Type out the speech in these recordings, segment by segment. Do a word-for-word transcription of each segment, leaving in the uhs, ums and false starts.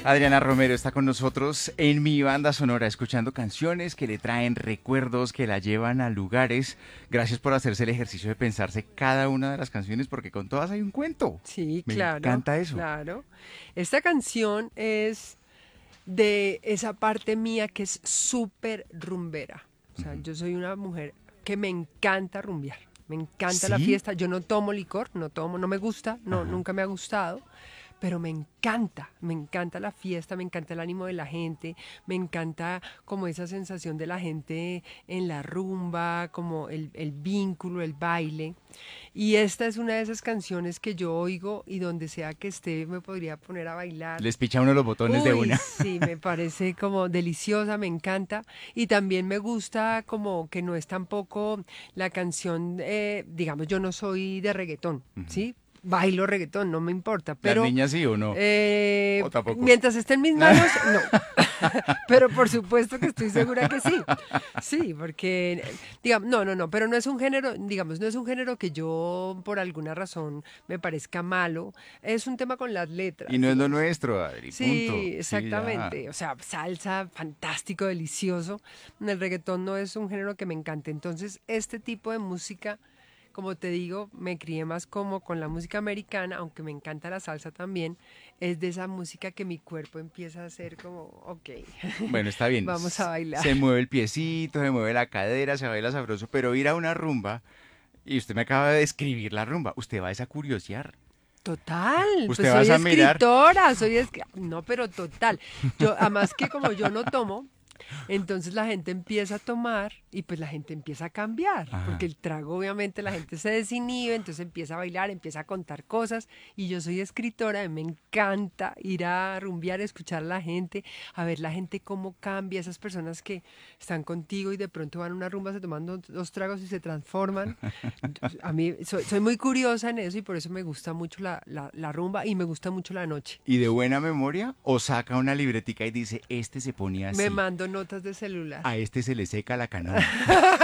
Adriana Romero está con nosotros en Mi Banda Sonora, escuchando canciones que le traen recuerdos, que la llevan a lugares. Gracias por hacerse el ejercicio de pensarse cada una de las canciones, porque con todas hay un cuento. Sí, Me claro, encanta eso. claro. Esta canción es de esa parte mía que es súper rumbera. O sea, yo soy una mujer que me encanta rumbear. Me encanta la ¿Sí? fiesta. Yo no tomo licor, no tomo, no me gusta, no, Ajá. nunca me ha gustado. Pero me encanta, me encanta la fiesta, me encanta el ánimo de la gente, me encanta como esa sensación de la gente en la rumba, como el, el vínculo, el baile. Y esta es una de esas canciones que yo oigo y donde sea que esté me podría poner a bailar. Les picha uno los botones de Uy, una. sí, me parece como deliciosa, me encanta. Y también me gusta como que no es tampoco la canción, eh, digamos, yo no soy de reggaetón, ¿sí? Bailo reggaetón, no me importa, ¿Las pero niñas sí o no? eh, ¿O tampoco? mientras esté en mis manos, no. Pero por supuesto que estoy segura que sí. Sí, porque, digamos, no, no, no, pero no es un género, digamos, no es un género que yo por alguna razón me parezca malo. Es un tema con las Y letras, no es lo digamos. nuestro, Adri, punto. Sí, Sí, ya. exactamente. O sea, salsa, fantástico, delicioso. El reggaetón no es un género que me encante. Entonces, este tipo de música, como te digo, me crié más como con la música americana, aunque me encanta la salsa también. Es de esa música que mi cuerpo empieza a hacer como, ok, Bueno, está bien. vamos a s- bailar. Se mueve el piecito, se mueve la cadera, se baila sabroso, pero ir a una rumba, y usted me acaba de describir la rumba, usted va a esa curiosear. Total, pues Usted va soy a mirar. escritora, soy escri- no, pero total. Yo, además que como yo no tomo, entonces la gente empieza a tomar y pues la gente empieza a cambiar, porque Ajá. el trago obviamente la gente se desinhibe, entonces empieza a bailar, empieza a contar cosas y yo soy escritora y me encanta ir a rumbear, escuchar a la gente, a ver la gente cómo cambia, esas personas que están contigo y de pronto van a una rumba, se toman dos, dos tragos y se transforman. A mí soy, soy muy curiosa en eso y por eso me gusta mucho la, la, la rumba y me gusta mucho la noche. ¿Y de buena memoria? ¿O saca una libretica y dice, este se pone Me así, mando notas de celular. a este se le seca la canoa?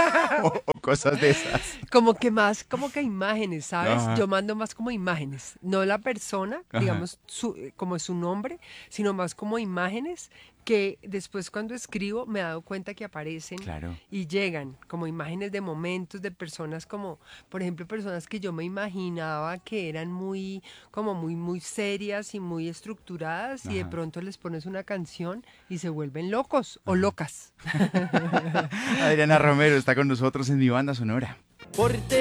O, o cosas de esas. Como que más, como que imágenes, ¿sabes? Ajá, Yo mando más como imágenes, no la persona, ajá, digamos, su, eh, como su nombre, sino más como imágenes que después cuando escribo me he dado cuenta que aparecen claro. y llegan como imágenes de momentos, de personas como, por ejemplo, personas que yo me imaginaba que eran muy, como muy, muy serias y muy estructuradas y de Ajá, pronto les pones una canción y se vuelven locos o ajá. locas. Adriana Romero está con nosotros en Mi Banda Sonora. Por